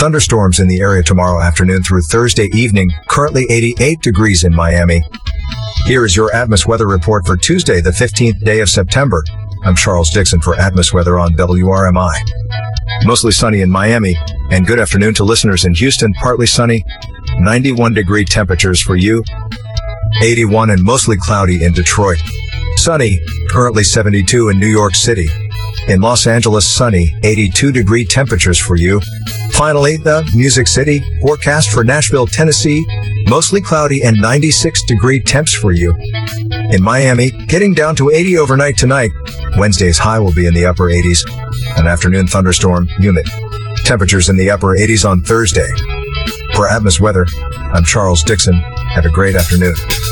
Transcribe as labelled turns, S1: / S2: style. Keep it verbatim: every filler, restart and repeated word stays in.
S1: Thunderstorms in the area tomorrow afternoon through Thursday evening, currently eighty-eight degrees in Miami. Here is your Atmos weather report for Tuesday, the fifteenth day of September. I'm Charles Dixon for Atmos Weather on W R M I. Mostly sunny in Miami, and good afternoon to listeners in Houston. Partly sunny, ninety-one degree temperatures for you. eighty-one and mostly cloudy in Detroit. Sunny, currently seventy-two in New York City. In Los Angeles, sunny, eighty-two degree temperatures for you. Finally, the Music City forecast for Nashville, Tennessee, mostly cloudy and ninety-six degree temps for you. In Miami, getting down to eighty overnight tonight. Wednesday's high will be in the upper eighties. An afternoon thunderstorm, humid. Temperatures in the upper eighties on Thursday. For Atmos Weather, I'm Charles Dixon. Have a great afternoon.